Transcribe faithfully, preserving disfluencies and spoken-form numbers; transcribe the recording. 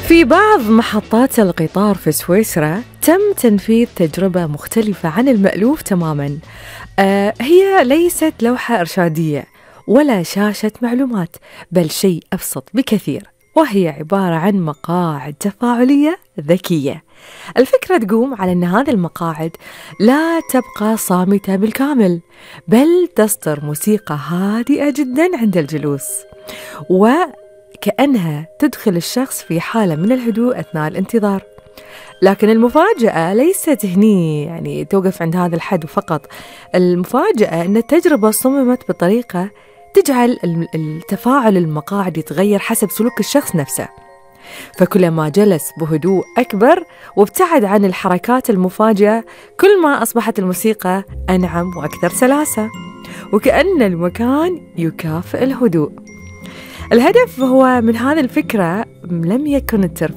في بعض محطات القطار في سويسرا تم تنفيذ تجربة مختلفة عن المألوف تماماً. آه هي ليست لوحة إرشادية ولا شاشة معلومات، بل شيء أبسط بكثير، وهي عبارة عن مقاعد تفاعلية ذكية. الفكرة تقوم على أن هذه المقاعد لا تبقى صامتة بالكامل، بل تصدر موسيقى هادئة جدا عند الجلوس، وكأنها تدخل الشخص في حالة من الهدوء أثناء الانتظار. لكن المفاجأة ليست هني يعني توقف عند هذا الحد فقط. المفاجأة أن التجربة صممت بطريقة تجعل التفاعل المقاعد يتغير حسب سلوك الشخص نفسه، فكلما جلس بهدوء أكبر وابتعد عن الحركات المفاجئة، كل ما أصبحت الموسيقى أنعم وأكثر سلاسة، وكأن المكان يكافئ الهدوء. الهدف هو من هذه الفكرة لم يكن الترفيه